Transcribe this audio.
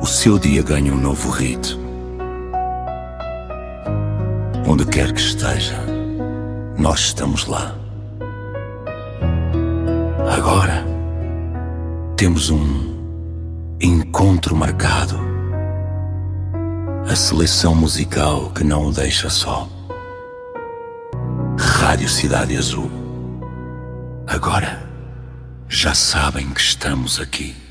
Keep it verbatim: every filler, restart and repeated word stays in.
seu dia ganha um novo ritmo. Onde quer que esteja, nós estamos lá. Agora temos um encontro marcado. A seleção musical que não o deixa só. Rádio Cidade Azul. Agora já sabem que estamos aqui.